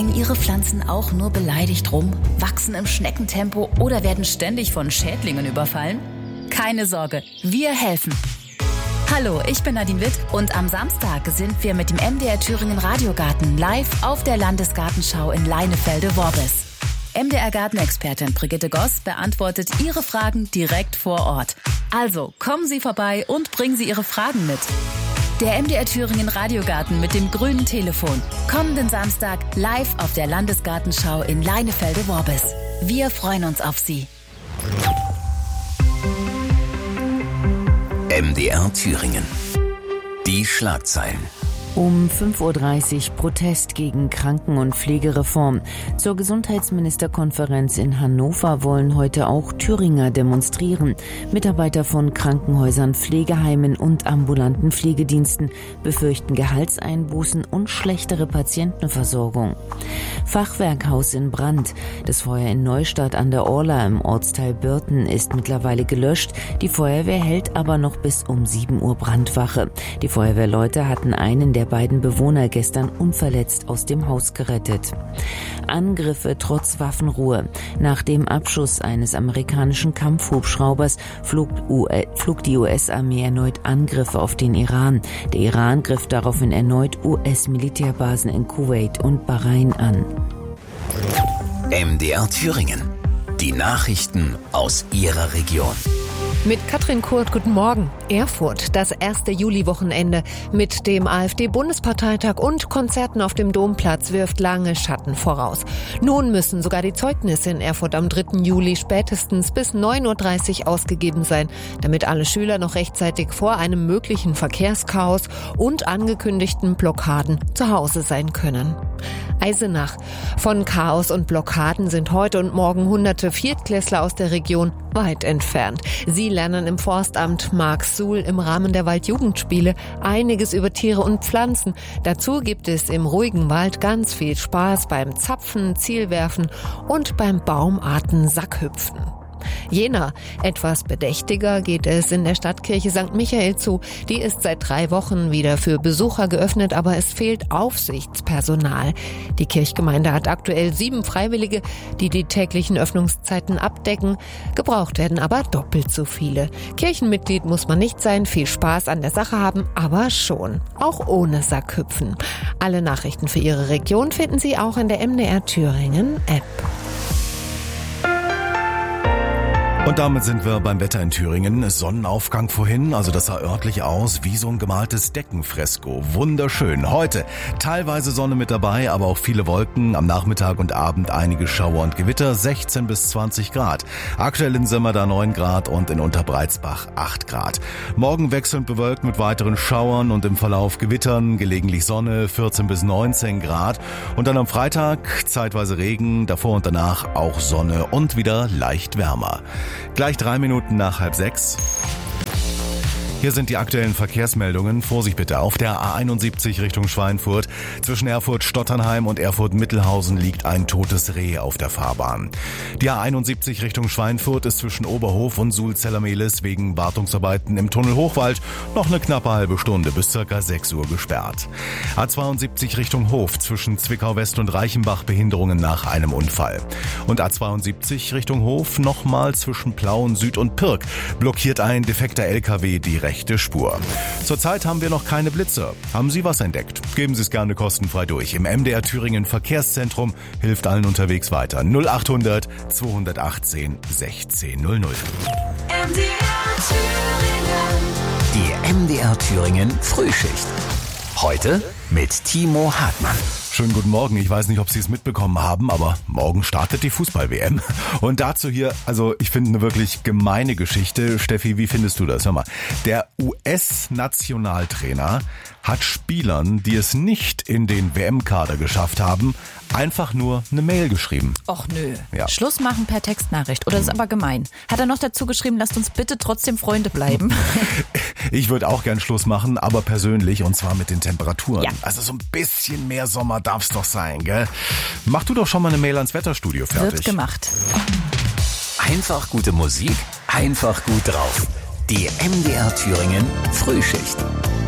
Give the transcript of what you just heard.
Stehen Ihre Pflanzen auch nur beleidigt rum, wachsen im Schneckentempo oder werden ständig von Schädlingen überfallen? Keine Sorge, wir helfen. Hallo, ich bin Nadine Witt und am Samstag sind wir mit dem MDR Thüringen Radiogarten live auf der Landesgartenschau in Leinefelde-Worbis. MDR-Gartenexpertin Brigitte Goss beantwortet Ihre Fragen direkt vor Ort. Also kommen Sie vorbei und bringen Sie Ihre Fragen mit. Der MDR Thüringen Radiogarten mit dem grünen Telefon. Kommenden Samstag live auf der Landesgartenschau in Leinefelde-Worbis. Wir freuen uns auf Sie. MDR Thüringen. Die Schlagzeilen. Um 5.30 Uhr Protest gegen Kranken- und Pflegereform. Zur Gesundheitsministerkonferenz in Hannover wollen heute auch Thüringer demonstrieren. Mitarbeiter von Krankenhäusern, Pflegeheimen und ambulanten Pflegediensten befürchten Gehaltseinbußen und schlechtere Patientenversorgung. Fachwerkhaus in Brand. Das Feuer in Neustadt an der Orla im Ortsteil Birten ist mittlerweile gelöscht. Die Feuerwehr hält aber noch bis um 7 Uhr Brandwache. Die Feuerwehrleute hatten einen der beiden Bewohner gestern unverletzt aus dem Haus gerettet. Angriffe trotz Waffenruhe. Nach dem Abschuss eines amerikanischen Kampfhubschraubers flog die US-Armee erneut Angriffe auf den Iran. Der Iran griff daraufhin erneut US-Militärbasen in Kuwait und Bahrain an. MDR Thüringen. Die Nachrichten aus Ihrer Region. Mit Katrin Kurt, guten Morgen. Erfurt, das erste Juli-Wochenende mit dem AfD-Bundesparteitag und Konzerten auf dem Domplatz wirft lange Schatten voraus. Nun müssen sogar die Zeugnisse in Erfurt am 3. Juli spätestens bis 9.30 Uhr ausgegeben sein, damit alle Schüler noch rechtzeitig vor einem möglichen Verkehrschaos und angekündigten Blockaden zu Hause sein können. Eisenach. Von Chaos und Blockaden sind heute und morgen hunderte Viertklässler aus der Region weit entfernt. Sie lernen im Forstamt Marxsuhl im Rahmen der Waldjugendspiele einiges über Tiere und Pflanzen. Dazu gibt es im ruhigen Wald ganz viel Spaß beim Zapfen, Zielwerfen und beim Baumarten-Sackhüpfen. Jena. Etwas bedächtiger geht es in der Stadtkirche St. Michael zu. Die ist seit 3 Wochen wieder für Besucher geöffnet, aber es fehlt Aufsichtspersonal. Die Kirchgemeinde hat aktuell 7 Freiwillige, die die täglichen Öffnungszeiten abdecken. Gebraucht werden aber doppelt so viele. Kirchenmitglied muss man nicht sein, viel Spaß an der Sache haben, aber schon. Auch ohne Sackhüpfen. Alle Nachrichten für Ihre Region finden Sie auch in der MDR Thüringen App. Und damit sind wir beim Wetter in Thüringen. Sonnenaufgang vorhin, also das sah örtlich aus wie so ein gemaltes Deckenfresko. Wunderschön. Heute teilweise Sonne mit dabei, aber auch viele Wolken. Am Nachmittag und Abend einige Schauer und Gewitter, 16 bis 20 Grad. Aktuell in Simmerda 9 Grad und in Unterbreizbach 8 Grad. Morgen wechselnd bewölkt mit weiteren Schauern und im Verlauf Gewittern, gelegentlich Sonne, 14 bis 19 Grad. Und dann am Freitag zeitweise Regen, davor und danach auch Sonne und wieder leicht wärmer. Gleich 3 Minuten nach 5:30. Hier sind die aktuellen Verkehrsmeldungen. Vorsicht bitte. Auf der A71 Richtung Schweinfurt. Zwischen Erfurt-Stotternheim und Erfurt-Mittelhausen liegt ein totes Reh auf der Fahrbahn. Die A71 Richtung Schweinfurt ist zwischen Oberhof und Sulz-Zellermehlis wegen Wartungsarbeiten im Tunnel Hochwald noch eine knappe halbe Stunde bis ca. 6 Uhr gesperrt. A72 Richtung Hof zwischen Zwickau-West und Reichenbach Behinderungen nach einem Unfall. Und A72 Richtung Hof nochmal zwischen Plauen Süd und Pirk blockiert ein defekter LKW die rechte Spur. Zurzeit haben wir noch keine Blitzer. Haben Sie was entdeckt? Geben Sie es gerne kostenfrei durch. Im MDR Thüringen Verkehrszentrum hilft allen unterwegs weiter. 0800 218 1600. Die MDR Thüringen Frühschicht. Heute mit Timo Hartmann. Schönen guten Morgen. Ich weiß nicht, ob Sie es mitbekommen haben, aber morgen startet die Fußball-WM. Und dazu hier, also ich finde eine wirklich gemeine Geschichte. Steffi, wie findest du das? Hör mal, der US-Nationaltrainer hat Spielern, die es nicht in den WM-Kader geschafft haben, einfach nur eine Mail geschrieben. Och nö. Ja. Schluss machen per Textnachricht. Oder das ist aber gemein. Hat er noch dazu geschrieben, lasst uns bitte trotzdem Freunde bleiben? Ich würde auch gern Schluss machen, aber persönlich, und zwar mit den Temperaturen. Ja. Also so ein bisschen mehr Sommer darf's doch sein, gell? Mach du doch schon mal eine Mail ans Wetterstudio fertig. Wird gemacht. Einfach gute Musik, einfach gut drauf. Die MDR Thüringen Frühschicht.